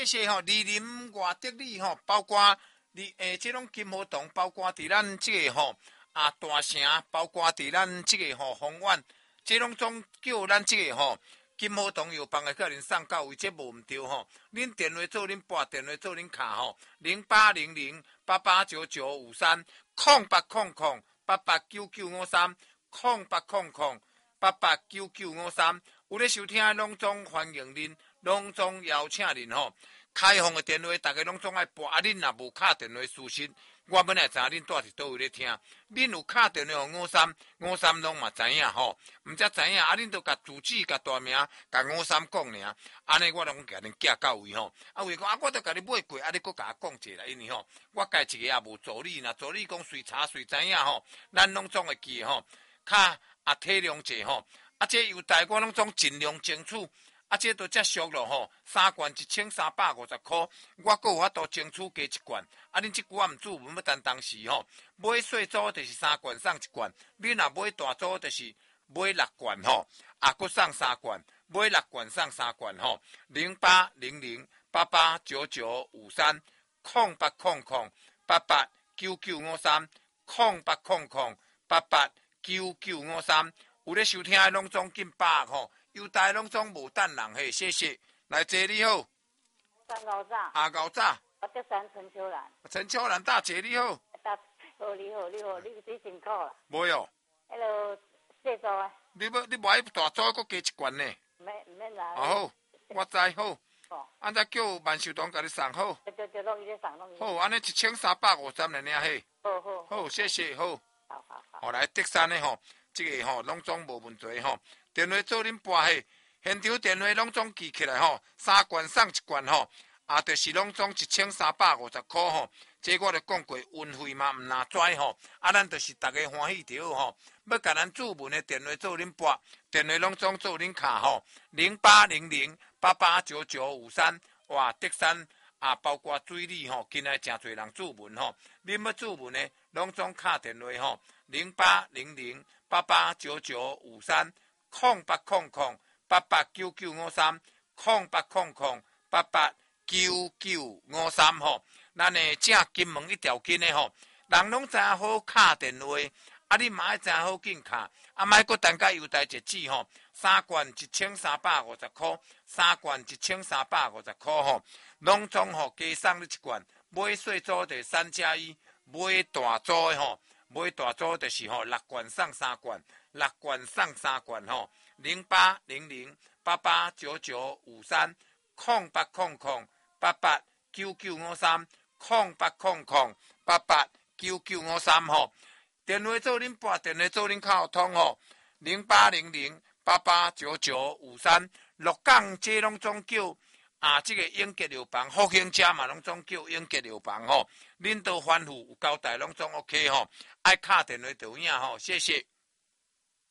谢谢吼，莅临外得里吼，包括这种金和堂，包括伫咱这个吼大城，包括伫咱这个吼丰苑，这拢总叫咱这个吼金和堂药房的客人送到位，这无毋对吼。恁电话做恁拨，电话做恁卡吼，0800889953，0800889953，有咧收听的拢总欢迎恁，拢总邀请恁吼。开放的电话，大家拢总爱拨，恁若无敲电话私信，我本来知影恁住伫倒位咧听。恁有敲电话互53拢嘛知影吼，毋则知影恁著甲住址、甲大名、甲53讲尔，安尼我拢甲恁寄到位吼。有讲我著甲你买过，你搁甲我讲者啦，因为吼，我家一个也无助理，若助理讲随查随知影吼，咱拢总会记吼，较体谅者吼。这优待我拢总尽量争取。这都遮俗咯吼，3罐1350块，我阁有法度争取加1罐。恁即句我毋注文要担时吼，买细组就是3罐送1罐，你若买大组就是买6罐吼，阁送3罐，买6罐送3罐吼。0800889953，0800889953，有咧收听的拢总紧把握吼。优待拢总无等人嘿，谢谢。来姐你好， 5早。 5早。 我叫陈秋兰。 陈秋兰大姐你好。 好，你好，你水辛苦啦。 无哟。 迄落细组啊。你无爱大组，阁加1罐呢。 免啦。 好，我知好。安怎叫万寿堂甲你送好？ 对，弄伊咧送，弄伊。 好，安尼1350尔嘿。 好， 谢谢好。 好。 好来，德山的吼，这个吼拢总无问题吼。电话做恁拨嘿，现场电话拢总记起来吼，3罐送1罐吼，就是拢总1350块吼。这我著讲过，运费嘛毋拿拽吼，咱就是大家欢喜就好吼。要甲咱注文的电话做恁拨，电话拢总做恁卡吼，0800889953，哇，德山包括水里吼，今仔真侪人注文吼，恁要注文的拢总敲电话吼，0800889953，0800889953吼。咱的正金门一条筋的吼，人拢知影好敲电话，你嘛爱知影好紧敲，莫搁等甲优待日子吼，3罐1350块，3罐1350块吼，拢总吼加送你1罐，买细组就3+1，买大组的吼，买大组就是吼6罐送3罐，6罐送3罐吼，0800889953，0800889953吼。电话做恁拨，电话做恁敲通吼，0800889953。鹿港这拢总叫这个永吉药房，福兴家嘛拢总叫永吉药房吼。恁都反复有交代，拢总 OK 吼。爱敲电话就影吼，谢谢。